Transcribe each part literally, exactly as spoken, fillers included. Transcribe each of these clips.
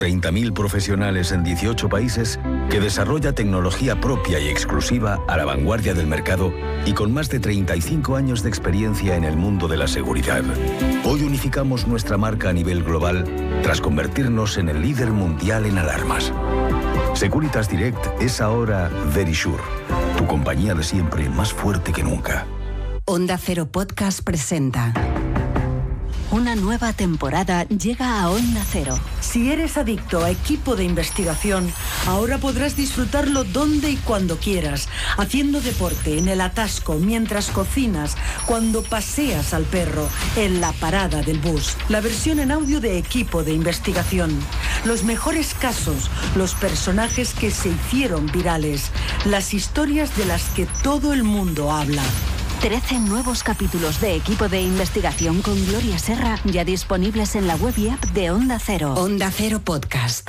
treinta mil profesionales en dieciocho países que desarrolla tecnología propia y exclusiva a la vanguardia del mercado y con más de treinta y cinco años de experiencia en el mundo de la seguridad. Hoy unificamos nuestra marca a nivel global tras convertirnos en el líder mundial en alarmas. Securitas Direct es ahora Verisure, tu compañía de siempre más fuerte que nunca. Onda Cero Podcast presenta. Una nueva temporada llega a Onda Cero. Si eres adicto a equipo de investigación, ahora podrás disfrutarlo donde y cuando quieras, haciendo deporte, en el atasco, mientras cocinas, cuando paseas al perro, en la parada del bus. La versión en audio de Equipo de Investigación. Los mejores casos, los personajes que se hicieron virales, las historias de las que todo el mundo habla. trece nuevos capítulos de Equipo de Investigación con Gloria Serra ya disponibles en la web y app de Onda Cero. Onda Cero Podcast.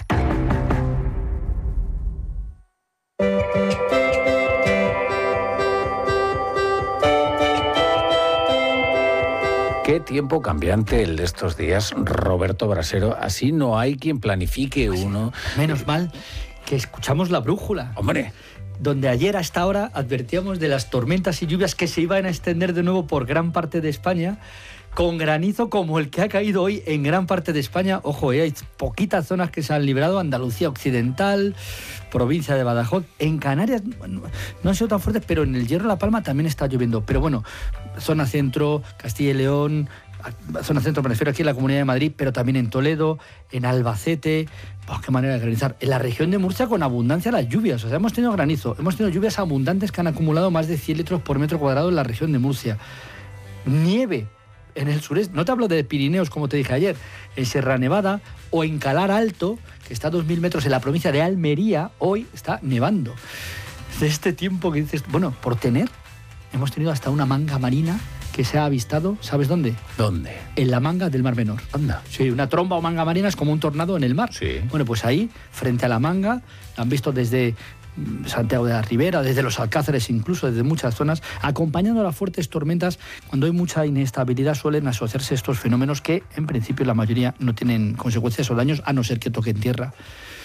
Qué tiempo cambiante el de estos días, Roberto Brasero. Así no hay quien planifique uno. Menos mal que escuchamos la brújula. Hombre, donde ayer a esta hora advertíamos de las tormentas y lluvias que se iban a extender de nuevo por gran parte de España, con granizo como el que ha caído hoy en gran parte de España. Ojo, eh, hay poquitas zonas que se han librado: Andalucía Occidental, provincia de Badajoz. En Canarias bueno, no han sido tan fuertes, pero en el Hierro La Palma también está lloviendo. Pero bueno, zona centro, Castilla y León, zona centro, me refiero aquí en la Comunidad de Madrid, pero también en Toledo, en Albacete. Oh, qué manera de granizar. En la región de Murcia con abundancia las lluvias. O sea, hemos tenido granizo, hemos tenido lluvias abundantes que han acumulado más de cien litros por metro cuadrado en la región de Murcia. Nieve en el sureste. No te hablo de Pirineos, como te dije ayer. En Sierra Nevada o en Calar Alto, que está a dos mil metros en la provincia de Almería, hoy está nevando. De este tiempo que dices, bueno, por tener, hemos tenido hasta una manga marina que se ha avistado, ¿sabes dónde? ¿Dónde? En la manga del Mar Menor. Anda. Sí, una tromba o manga marina es como un tornado en el mar. Sí. Bueno, pues ahí, frente a la manga, la han visto desde Santiago de la Ribera, desde los Alcázares incluso, desde muchas zonas, acompañando a las fuertes tormentas. Cuando hay mucha inestabilidad suelen asociarse estos fenómenos que, en principio, la mayoría no tienen consecuencias o daños, a no ser que toquen tierra.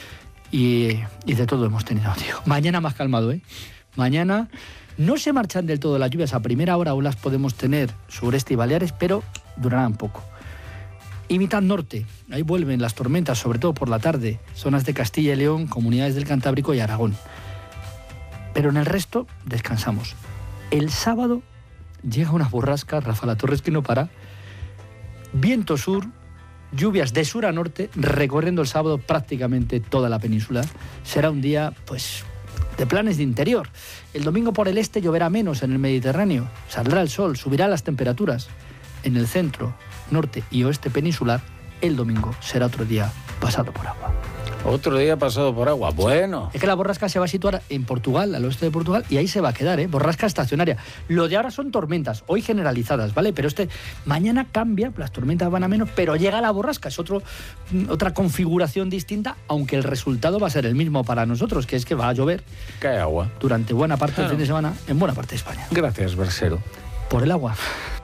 Y, y de todo hemos tenido, tío. Mañana más calmado, ¿eh? Mañana no se marchan del todo las lluvias. A primera hora olas podemos tener sureste y Baleares, pero durarán poco. Y mitad norte, ahí vuelven las tormentas, sobre todo por la tarde, zonas de Castilla y León, comunidades del Cantábrico y Aragón. Pero en el resto descansamos. El sábado llega una borrasca, Rafa La Torres, que no para. Viento sur, lluvias de sur a norte, recorriendo el sábado prácticamente toda la península. Será un día, pues, de planes de interior. El domingo por el este lloverá menos en el Mediterráneo. Saldrá el sol, subirá las temperaturas. En el centro, norte y oeste peninsular, el domingo será otro día pasado por agua. Otro día pasado por agua. Bueno. Es que la borrasca se va a situar en Portugal, al oeste de Portugal, y ahí se va a quedar, ¿eh? Borrasca estacionaria. Lo de ahora son tormentas, hoy generalizadas, ¿vale? Pero este mañana cambia, las tormentas van a menos, pero llega la borrasca. Es otro, otra configuración distinta, aunque el resultado va a ser el mismo para nosotros, que es que va a llover. Cae agua. Durante buena parte Claro. del fin de semana en buena parte de España. Gracias, Brasero. Por el agua.